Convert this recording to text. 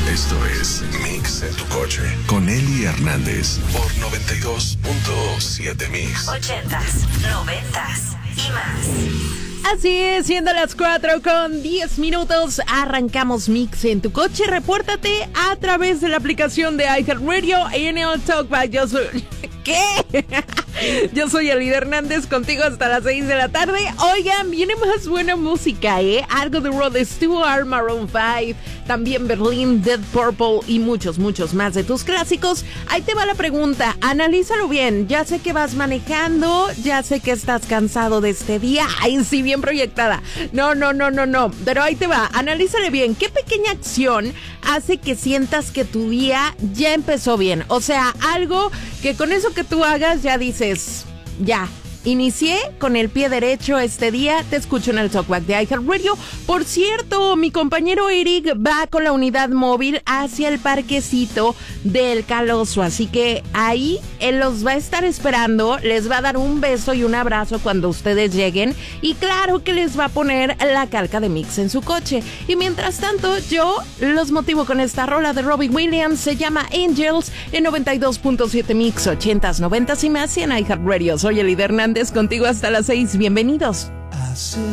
Esto es Mix en tu coche con Eli Hernández por 92.7 Mix. 80s, 90s y más. Así es, siendo las 4:10, arrancamos Mix en tu coche. Repórtate a través de la aplicación de iHeartRadio en el Talkback. Yo soy... ¿Qué? Yo soy Eli Hernández, contigo hasta las 6 de la tarde. Oigan, viene más buena música, ¿eh? Algo de Rod Stewart, Maroon 5, también Berlin, Dead Purple y muchos más de tus clásicos. Ahí te va la pregunta, analízalo bien. Ya sé que vas manejando, ya sé que estás cansado de este día. Ay, sí, bien proyectada. No. Pero ahí te va, analízale bien. ¿Qué pequeña acción hace que sientas que tu día ya empezó bien? O sea, algo que con eso que tú hagas ya dices, ya, inicié con el pie derecho este día. Te escucho en el Talkback de iHeartRadio. Por cierto, mi compañero Eric va con la unidad móvil hacia el parquecito del Caloso, así que ahí él los va a estar esperando, les va a dar un beso y un abrazo cuando ustedes lleguen, y claro que les va a poner la calca de Mix en su coche. Y mientras tanto, yo los motivo con esta rola de Robbie Williams, se llama Angels, en 92.7 Mix, 80s, 90s y más, y en iHeartRadio. Soy Eli Hernández, contigo hasta las 6, bienvenidos.